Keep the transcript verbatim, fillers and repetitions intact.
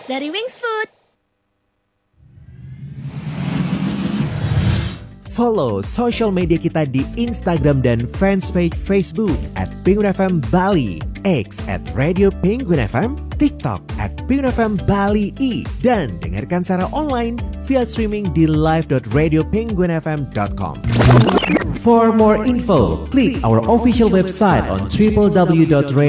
dari Wings Food. Follow social media kita di Instagram dan fanspage Facebook at Penguin F M Bali, X at Radio Penguin F M, TikTok at Penguin F M Bali I, dan dengarkan secara online via streaming di live dot radio penguin f m dot com. For more info, klik our official website on w w w dot radio